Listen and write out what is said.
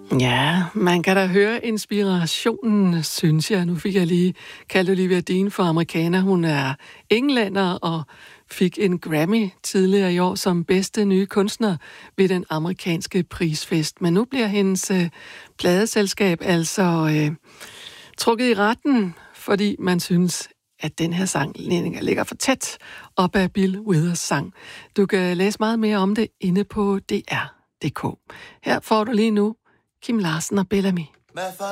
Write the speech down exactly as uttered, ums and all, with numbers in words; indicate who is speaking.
Speaker 1: Ja, man kan da høre inspirationen, synes jeg. Nu fik jeg lige kaldt Olivia Dean for amerikaner. Hun er englænder og fik en Grammy tidligere i år som bedste nye kunstner ved den amerikanske prisfest. Men nu bliver hendes øh, pladeselskab altså øh, trukket i retten, fordi man synes, at den her sang ligger for tæt op ad Bill Withers sang. Du kan læse meget mere om det inde på D R punktum D K. Her får du lige nu Kim Larsen og Bellamy.